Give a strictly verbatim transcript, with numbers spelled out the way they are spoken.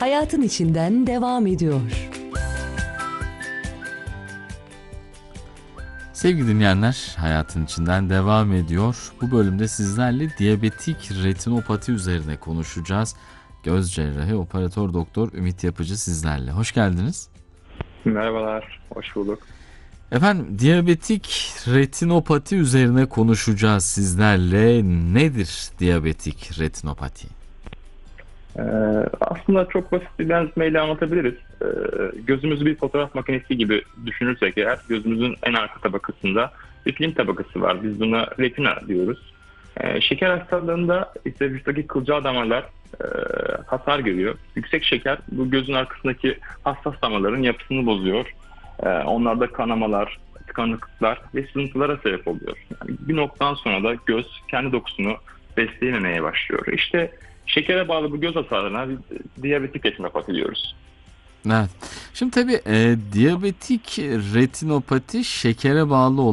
hayatın içinden devam ediyor. Sevgili dinleyenler, hayatın içinden devam ediyor. Bu bölümde sizlerle diyabetik retinopati üzerine konuşacağız. Göz cerrahı operatör doktor Ümit Yapıcı sizlerle. Hoş geldiniz. Merhabalar, hoş bulduk. Efendim, diyabetik retinopati üzerine konuşacağız sizlerle. Nedir diyabetik retinopati? Ee, aslında çok basit bir benzetmeyle anlatabiliriz. Ee, gözümüzü bir fotoğraf makinesi gibi düşünürsek eğer, gözümüzün en arka tabakasında bir film tabakası var. Biz buna retina diyoruz. Ee, şeker hastalığında ise vücuttaki kılcal damarlar e, hasar görüyor. Yüksek şeker bu gözün arkasındaki hassas damarların yapısını bozuyor. Ee, onlarda kanamalar, tıkanıklıklar ve sızıntılara sebep oluyor. Yani bir noktadan sonra da göz kendi dokusunu besleyememeye başlıyor. İşte şekere bağlı bu göz hasarına biz diyabetik retinopati diyoruz. Evet. Şimdi tabii e, diyabetik retinopati şekere bağlı olan